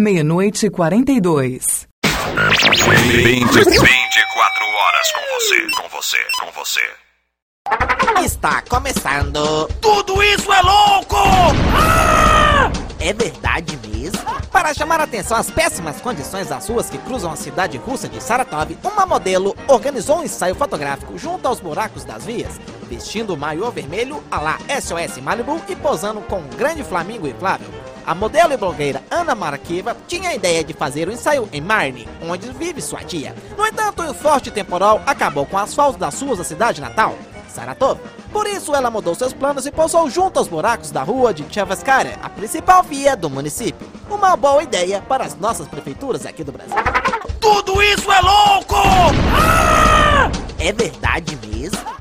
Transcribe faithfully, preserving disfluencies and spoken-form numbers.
Meia-noite e quarenta e dois. vinte, vinte e quatro horas com você, com você, com você. Está começando. Tudo isso é louco! Ah! É verdade mesmo? Para chamar a atenção às péssimas condições das ruas que cruzam a cidade russa de Saratov, uma modelo organizou um ensaio fotográfico junto aos buracos das vias, vestindo o maiô vermelho à la S O S Malibu e posando com um grande flamingo inflável. A modelo e blogueira Ana Markieva tinha a ideia de fazer o ensaio em Marne, onde vive sua tia. No entanto, um forte temporal acabou com o asfalto das ruas da cidade natal, Saratov. Por isso, ela mudou seus planos e pousou junto aos buracos da rua de Tchevskaya, a principal via do município. Uma boa ideia para as nossas prefeituras aqui do Brasil. Tudo isso é louco! Ah! É verdade mesmo?